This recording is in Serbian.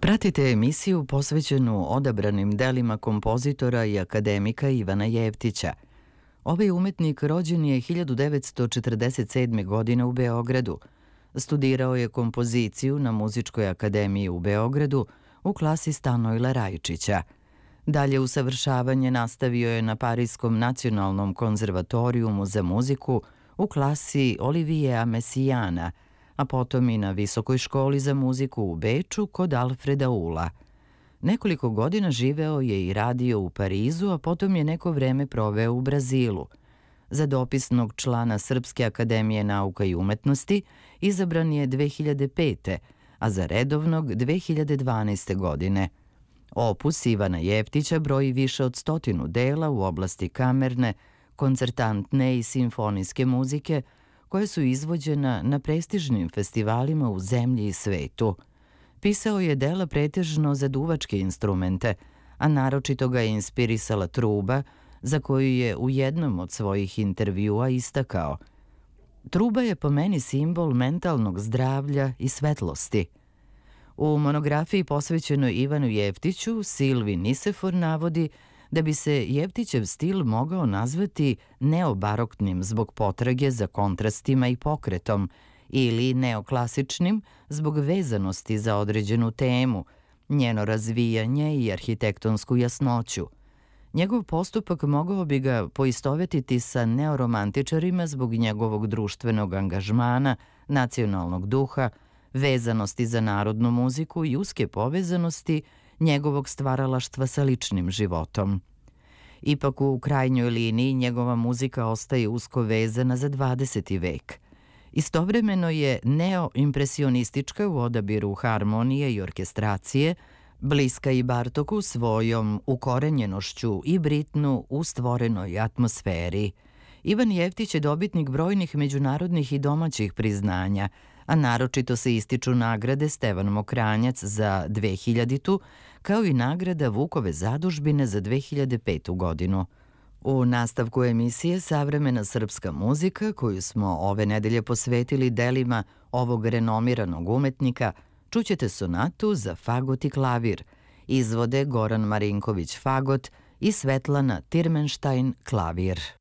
Pratite emisiju posvećenu odabranim delima kompozitora i akademika Ivana Jevtića. Ovaj umetnik rođen je 1947. godine u Beogradu. Studirao je kompoziciju na Muzičkoj akademiji u Beogradu u klasi Stanojla Rajčića. Dalje usavršavanje nastavio je na Pariskom nacionalnom konzervatorijumu za muziku u klasi Olivijea Mesijana, a potom i na Visokoj školi za muziku u Beču kod Alfreda Ula. Nekoliko godina živeo je i radio u Parizu, a potom je neko vreme proveo u Brazilu. Za dopisnog člana Srpske akademije nauka i umetnosti izabran je 2005. a za redovnog 2012. godine. Opus Ivana Jevtića broji više od 100 dela u oblasti kamerne, koncertantne i simfonijske muzike, koje su izvođena na prestižnim festivalima u zemlji i svetu. Pisao je dela pretežno za duvačke instrumente, a naročito ga je inspirisala truba, za koju je u jednom od svojih intervjua istakao: "Truba je po meni simbol mentalnog zdravlja i svetlosti." U monografiji posvećenoj Ivanu Jevtiću Silvi Nisefor navodi da bi se Jevtićev stil mogao nazvati neobaroknim zbog potrage za kontrastima i pokretom ili neoklasičnim zbog vezanosti za određenu temu, njeno razvijanje i arhitektonsku jasnoću. Njegov postupak mogao bi ga poistovetiti sa neoromantičarima zbog njegovog društvenog angažmana, nacionalnog duha, vezanosti za narodnu muziku i uske povezanosti njegovog stvaralaštva sa ličnim životom. Ipak u krajnjoj liniji njegova muzika ostaje usko vezana za 20. vek. Istovremeno je neoimpresionistička u odabiru harmonije i orkestracije, bliska i Bartoku svojom ukorenjenošću i Britnu u stvorenoj atmosferi. Ivan Jevtić je dobitnik brojnih međunarodnih i domaćih priznanja, a naročito se ističu nagrade Stevan Mokranjac za 2000. kao i nagrada Vukove zadužbine za 2005. godinu. U nastavku emisije Savremena srpska muzika, koju smo ove nedelje posvetili delima ovog renomiranog umetnika, čućete sonatu za fagot i klavir. Izvode Goran Marinković fagot i Svetlana Tirmenštajn klavir.